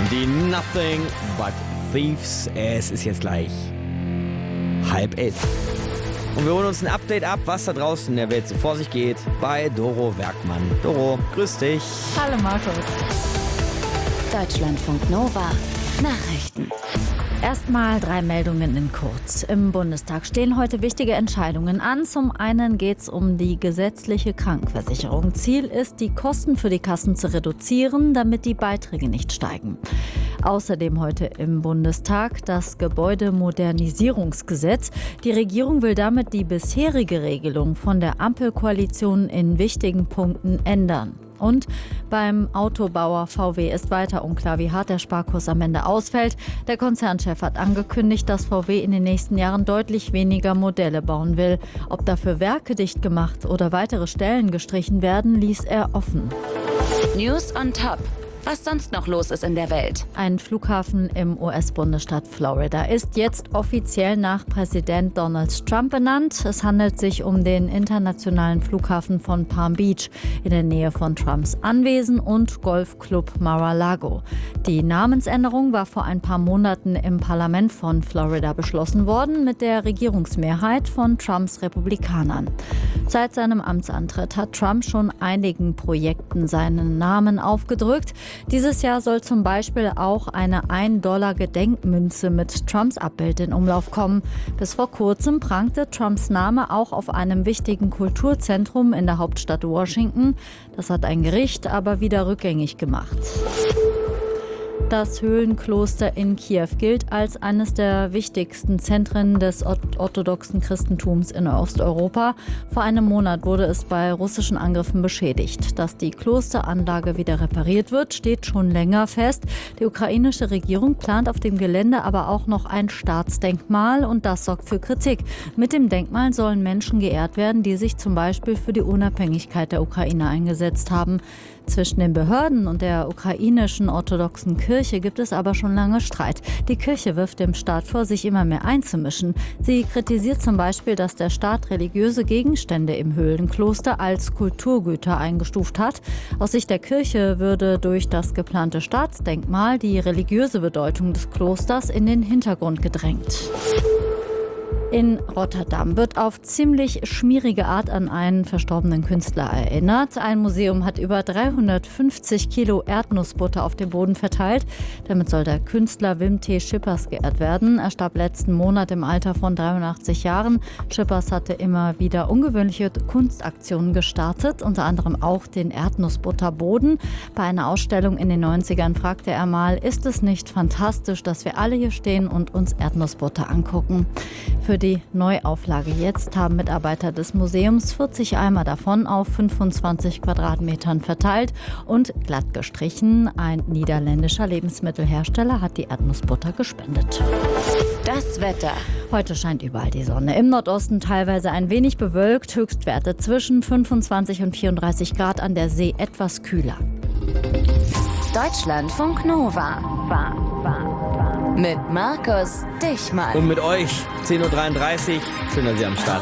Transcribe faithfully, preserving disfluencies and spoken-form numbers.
Die Nothing But Thieves. Es ist jetzt gleich halb elf. Und wir holen uns ein Update ab, was da draußen in der Welt so vor sich geht, bei Doro Werkmann. Doro, grüß dich. Hallo Markus. Deutschlandfunk Nova. Nachrichten. Erstmal drei Meldungen in kurz. Im Bundestag stehen heute wichtige Entscheidungen an. Zum einen geht es um die gesetzliche Krankenversicherung. Ziel ist, die Kosten für die Kassen zu reduzieren, damit die Beiträge nicht steigen. Außerdem heute im Bundestag das Gebäudemodernisierungsgesetz. Die Regierung will damit die bisherige Regelung von der Ampelkoalition in wichtigen Punkten ändern. Und beim Autobauer V W ist weiter unklar, wie hart der Sparkurs am Ende ausfällt. Der Konzernchef hat angekündigt, dass V W in den nächsten Jahren deutlich weniger Modelle bauen will. Ob dafür Werke dicht gemacht oder weitere Stellen gestrichen werden, ließ er offen. News on Top. Was sonst noch los ist in der Welt. Ein Flughafen im U S-Bundesstaat Florida ist jetzt offiziell nach Präsident Donald Trump benannt. Es handelt sich um den internationalen Flughafen von Palm Beach in der Nähe von Trumps Anwesen und Golfclub Mar-a-Lago. Die Namensänderung war vor ein paar Monaten im Parlament von Florida beschlossen worden, mit der Regierungsmehrheit von Trumps Republikanern. Seit seinem Amtsantritt hat Trump schon einigen Projekten seinen Namen aufgedrückt. Dieses Jahr soll zum Beispiel auch eine ein Dollar Gedenkmünze mit Trumps Abbild in Umlauf kommen. Bis vor kurzem prangte Trumps Name auch auf einem wichtigen Kulturzentrum in der Hauptstadt Washington. Das hat ein Gericht aber wieder rückgängig gemacht. Das Höhlenkloster in Kiew gilt als eines der wichtigsten Zentren des orthodoxen Christentums in Osteuropa. Vor einem Monat wurde es bei russischen Angriffen beschädigt. Dass die Klosteranlage wieder repariert wird, steht schon länger fest. Die ukrainische Regierung plant auf dem Gelände aber auch noch ein Staatsdenkmal und das sorgt für Kritik. Mit dem Denkmal sollen Menschen geehrt werden, die sich zum Beispiel für die Unabhängigkeit der Ukraine eingesetzt haben. Zwischen den Behörden und der ukrainischen orthodoxen Kirche gibt es aber schon lange Streit. Die Kirche wirft dem Staat vor, sich immer mehr einzumischen. Sie kritisiert zum Beispiel, dass der Staat religiöse Gegenstände im Höhlenkloster als Kulturgüter eingestuft hat. Aus Sicht der Kirche würde durch das geplante Staatsdenkmal die religiöse Bedeutung des Klosters in den Hintergrund gedrängt. In Rotterdam wird auf ziemlich schmierige Art an einen verstorbenen Künstler erinnert. Ein Museum hat über dreihundertfünfzig Kilo Erdnussbutter auf dem Boden verteilt. Damit soll der Künstler Wim T. Schippers geehrt werden. Er starb letzten Monat im Alter von dreiundachtzig Jahren. Schippers hatte immer wieder ungewöhnliche Kunstaktionen gestartet, unter anderem auch den Erdnussbutterboden. Bei einer Ausstellung in den neunzigern fragte er mal, ist es nicht fantastisch, dass wir alle hier stehen und uns Erdnussbutter angucken? Für die Neuauflage jetzt haben Mitarbeiter des Museums vierzig Eimer davon auf fünfundzwanzig Quadratmetern verteilt und glatt gestrichen. Ein niederländischer Lebensmittelhersteller hat die Erdnussbutter gespendet. Das Wetter. Heute scheint überall die Sonne. Im Nordosten teilweise ein wenig bewölkt. Höchstwerte zwischen fünfundzwanzig und vierunddreißig Grad, an der See etwas kühler. Deutschlandfunk Nova. War, war, war. Mit Markus Dichmann. Und mit euch, zehn Uhr dreiunddreißig. Schön, dass ihr am Start